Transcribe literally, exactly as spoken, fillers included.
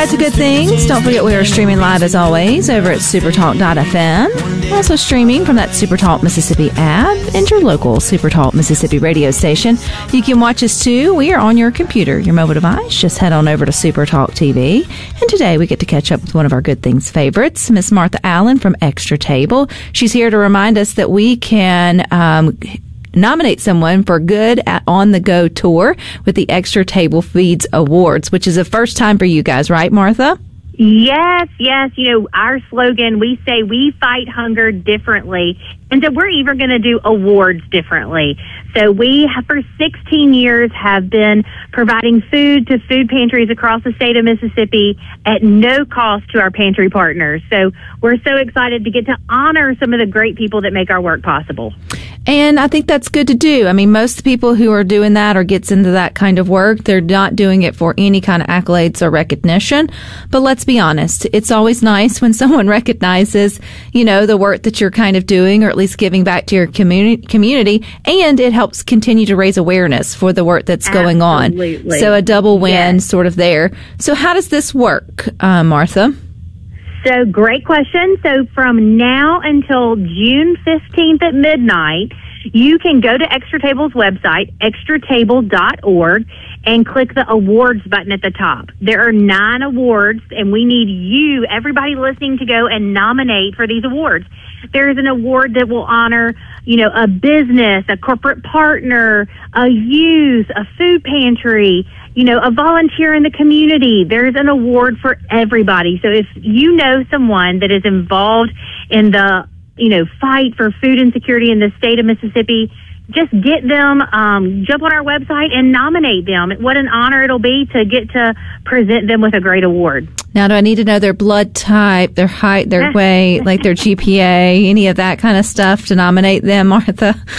back to Good Things. Don't forget we are streaming live as always over at supertalk dot f m. Also streaming from that Supertalk Mississippi app and your local Supertalk Mississippi radio station. You can watch us too. We are on your computer, your mobile device. Just head on over to Supertalk T V. And today we get to catch up with one of our Good Things favorites, Miss Martha Allen from Extra Table. She's here to remind us that we can um, nominate someone for Good at On the Go tour with the Extra Table Feeds Awards, which is a first time for you guys, right, Martha? Yes, yes. You know, our slogan, we say we fight hunger differently. And so we're even going to do awards differently. So we have, for sixteen years, have been providing food to food pantries across the state of Mississippi at no cost to our pantry partners. So we're so excited to get to honor some of the great people that make our work possible. And I think that's good to do. I mean, most people who are doing that or gets into that kind of work, they're not doing it for any kind of accolades or recognition. But let's be honest, it's always nice when someone recognizes, you know, the work that you're kind of doing, or at least giving back to your communi- community. And it helps continue to raise awareness for the work that's going Absolutely. on. So a double win Yes. sort of there. So how does this work, uh, Martha? So great question. So from now until June fifteenth at midnight, you can go to Extra Table's website, extra table dot org, and click the awards button at the top. There are nine awards, and we need you, everybody listening, to go and nominate for these awards. There is an award that will honor, you know, a business, a corporate partner, a youth, a food pantry, you know, a volunteer in the community. There's an award for everybody. So if you know someone that is involved in the, you know, fight for food insecurity in the state of Mississippi, just get them, um, jump on our website and nominate them. What an honor it'll be to get to present them with a great award. Now, do I need to know their blood type, their height, their weight, like their G P A, any of that kind of stuff to nominate them, Martha?